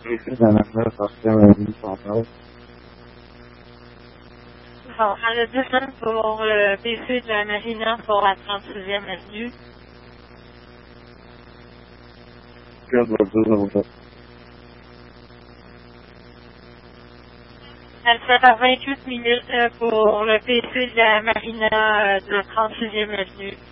PC de la marina sur 3e avenue Centrale. Bon, à la descente pour le PC de la marina pour la 36e avenue. Code 2207. Elle sera 28 minutes pour le PC de la marina de la 36e avenue.